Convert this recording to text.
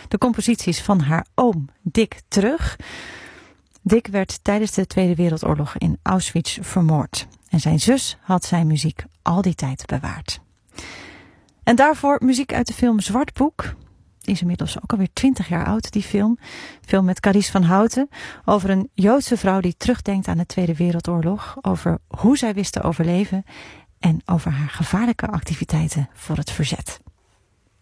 de composities van haar oom Dick terug. Dick werd tijdens de Tweede Wereldoorlog in Auschwitz vermoord. En zijn zus had zijn muziek al die tijd bewaard. En daarvoor muziek uit de film Zwart Boek. Is inmiddels ook alweer 20 jaar oud, die film. Film met Carice van Houten. Over een Joodse vrouw die terugdenkt aan de Tweede Wereldoorlog. Over hoe zij wist te overleven. En over haar gevaarlijke activiteiten voor het verzet.